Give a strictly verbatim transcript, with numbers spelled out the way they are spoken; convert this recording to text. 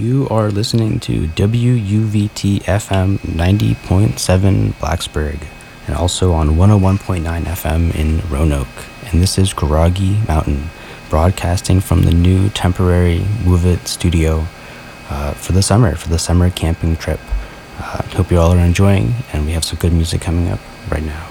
You are listening to W U V T F M ninety point seven Blacksburg and also on one oh one point nine F M in Roanoke. And this is Groggy Mountain, broadcasting from the new temporary Move It studio uh, for the summer, for the summer camping trip. Uh, hope you all are enjoying, and we have some good music coming up right now.